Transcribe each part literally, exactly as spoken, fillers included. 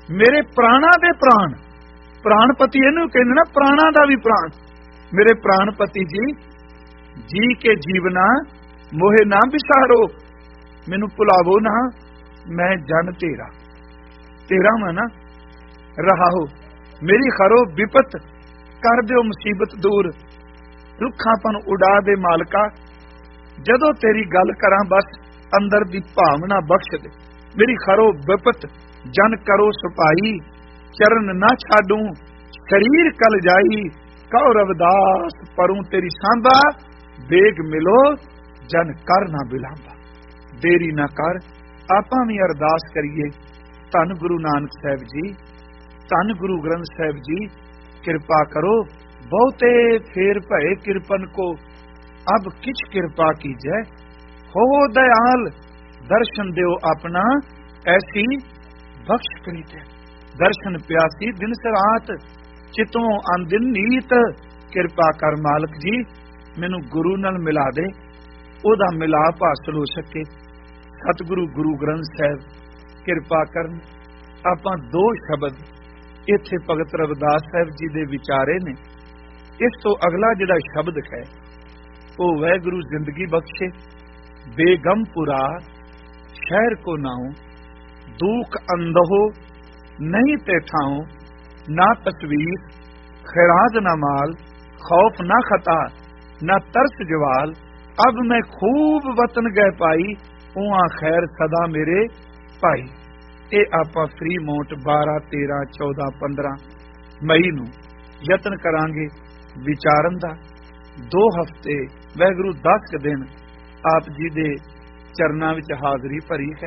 मेरे प्राणा दे प्राण, प्राणपति इहनूं कहंदे ना, प्राणा दा भी प्राण। मेरे प्राणपति जी, जी के जीवना मोहे ना विसारो, मैनू भुलावो ना, मैं जन तेरा। तेरा मैं ना रहाओ, मेरी खरो विपत कर दिओ मुसीबत दूर, रुखापन उड़ा दे मालका, जदों तेरी गल करां बस अंदर दी भावना बख्श दे। मेरी खरो विपत जन करो सपाई, चरण ना छाडूं शरीर कल जाई, कहो रविदास परूं तेरी सांभा, बेग मिलो जन कर ना बिलांबा। देरी ना कर, आपां भी अरदास करिए। धन गुरु नानक साहिब जी, धन गुरु ग्रंथ साहिब जी, किरपा करो बहुते फेर भये किरपन को, अब किछ किरपा कीजै, हो दयाल दर्शन देओ अपना, ऐसी बख्श करीते। दर्शन प्यासी दिन सरात, चितों आंदिन नीत, किरपा कर मालक जी मैनू गुरु नाल मिला दे, ओदा मिलाप हासिल हो सके। सतगुरु गुरु ग्रंथ साहिब किरपा करन। आपां दो शब्द इत्थे भगत रविदास साहिब जी दे विचारे ने। इस तो अगला जिहड़ा शब्द है वो वाहिगुरू जिंदगी बख्शे। बेगमपुरा शहर को नाऊं, दुख अंधो नहीं ते ठाऊं, ना तस्वीर खैराज ना माल, खौफ ना खता ना तरस जवाल, अब मैं खूब वतन गए पाई, उहाँ खैर सदा मेरे भाई। ये आपां फ्री मौंट बारह तेरह चौदह पंद्रह मई नूं यतन करांगे विचारन दा। दो हफ्ते वाहिगुरू दस दिन आप जी दे चरनां विच हाज़री भरी है।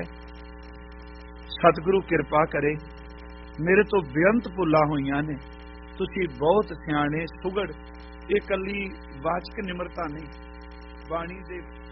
सतगुरु किरपा करे। मेरे तो बेअंत भुल्लां होईयां ने, तुसीं बहुत सियाणे सुगड़। ये कल्ली वाचक निमरता नहीं, बाणी दे